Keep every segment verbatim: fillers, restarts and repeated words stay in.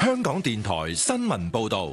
香港電台新聞報道。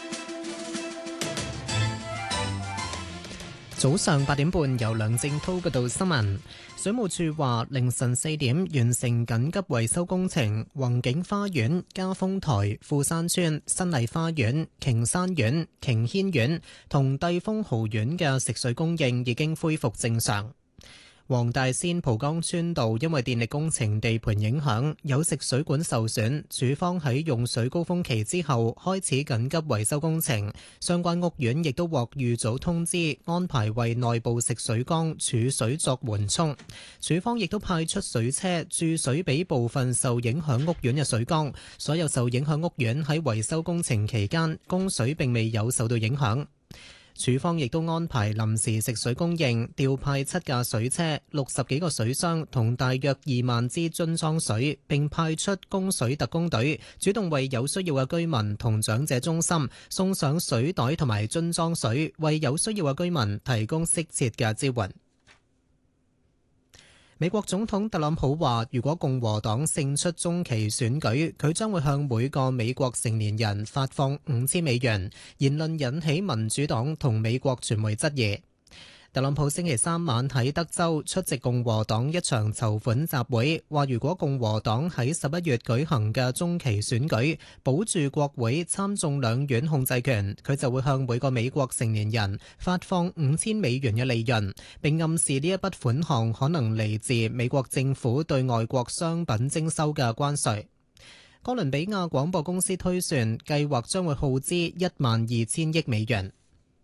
早上八點半，由梁正濤報道新聞。水務署話，凌晨四點完成緊急維修工程，宏景花園、嘉豐台、富山村、新麗花園、瓊山苑、瓊軒苑同帝峰豪苑嘅食水供應已經恢復正常。黃大仙蒲崗村道因為電力工程地盤影響，有食水管受損，署方喺用水高峰期之後開始緊急維修工程。相關屋苑亦都獲預早通知，安排為內部食水缸儲水作緩衝。署方亦都派出水車注水俾部分受影響屋苑嘅水缸。所有受影響屋苑喺維修工程期間供水並未有受到影響。署方亦都安排臨時食水供應，調派七架水車、六十幾個水箱同大約二萬支樽裝水，並派出供水特工隊，主動為有需要嘅居民同長者中心送上水袋同埋樽裝水，為有需要嘅居民提供適切嘅支援。美國總統特朗普話，如果共和黨勝出中期選舉，佢將會向每個美國成年人發放五千美元。言論引起民主黨同美國傳媒質疑。特朗普星期三晚喺德州出席共和黨一場籌款集會，話如果共和黨喺十一月舉行嘅中期選舉保住國會參眾兩院控制權，佢就會向每個美國成年人發放五千美元嘅利潤，並暗示呢一筆款項可能嚟自美國政府對外國商品徵收嘅關稅。哥倫比亞廣播公司推算，計劃將會耗資一萬二千億美元。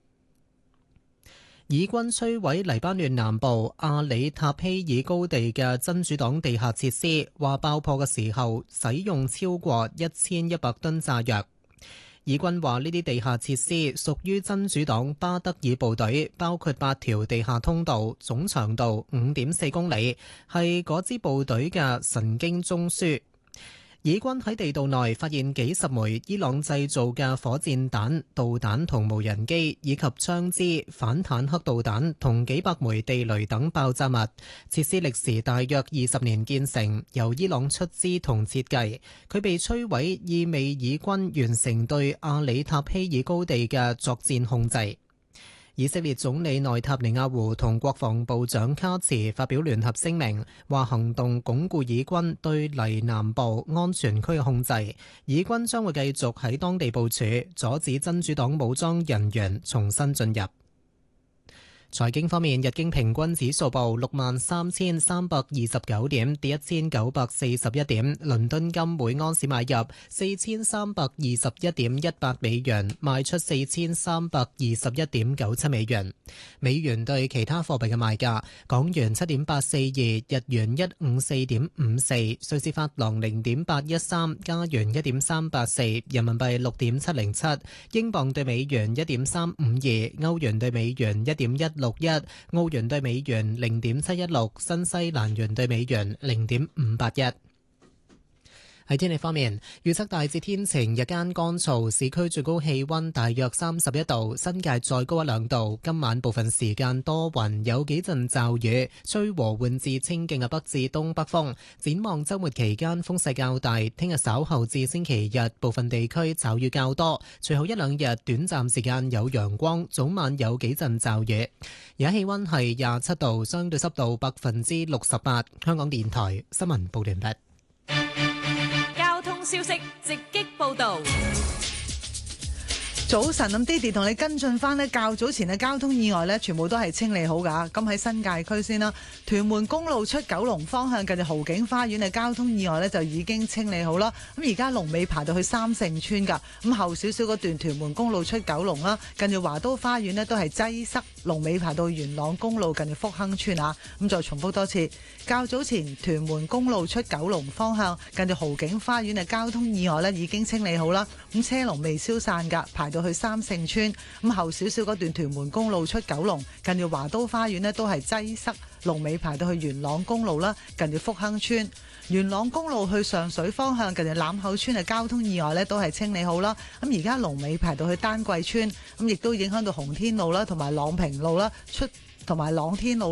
以軍摧毀黎巴嫩南部阿里塔希爾高地嘅真主黨地下設施，話爆破嘅時候使用超過一千一百噸炸藥。以軍話呢啲地下設施屬於真主黨巴德爾部隊，包括八條地下通道，總長度五點四公里，係嗰支部隊嘅神經中樞。以軍喺地道內發現幾十枚伊朗製造嘅火箭彈、導彈同無人機，以及槍支、反坦克導彈同幾百枚地雷等爆炸物。設施歷時大約二十年建成，由伊朗出資同設計。佢被摧毀，意味以軍完成對阿里塔希爾高地嘅作戰控制。以色列總理內塔尼亞胡同國防部長卡茨發表聯合聲明，話行動鞏固以軍對黎南部安全區嘅控制，以軍將會繼續喺當地部署，阻止真主黨武裝人員重新進入。財經方面，日經平均指數報六萬三千三百二十九點，跌一千九百四十一點。倫敦金每盎司買入四千三百二十一點一八美元，賣出四千三百二十一點九七美元。美元對其他貨幣嘅賣價：港元七點八四二，日元一五四點五四，瑞士法郎零點八一三，加元一點三八四，人民幣六點七零七，英鎊對美元一點三五二，歐元對美元一點一六一，澳元對美元零點七一六，新西蘭元對美元零點五八一。喺天氣方面，預測大致天晴，日間乾燥，市區最高氣溫大約三十一度，新界再高一兩度。今晚部分時間多雲，有幾陣驟雨，吹和緩至清勁嘅北至東北風。展望週末期間風勢較大，聽日稍後至星期日部分地區驟雨較多，隨後一兩日短暫時間有陽光，早晚有幾陣驟雨。而家氣溫係廿七度，相對濕度百分之六十八。香港電台新聞報完畢。 消息直擊報道。 早晨，咁 Didi 同你跟進翻呢較早前嘅交通意外呢，全部都係清理好噶。咁喺新界區先啦，屯門公路出九龍方向近住豪景花園嘅交通意外呢，就已經清理好啦。咁而家龍尾排到去三聖村噶，咁後少少嗰段屯門公路出九龍啦，近住華都花園呢，都係擠塞，龍尾排到元朗公路近住福亨村啊。咁再重複多次，較早前屯門公路出九龍方向近住豪景花園嘅交通意外呢，已經清理好啦。咁車龍未消散噶，排到去三聖村，咁後少少嗰段屯門公路出九龍近住華都花園呢，都係擠塞，龍尾排到去元朗公路啦，近住福亨村。元朗公路去上水方向近住欖口村嘅交通意外呢，都係清理好啦。咁而家龍尾排到去丹桂村，咁亦都影響到洪天路啦，同埋朗屏路啦，出同埋朗天路。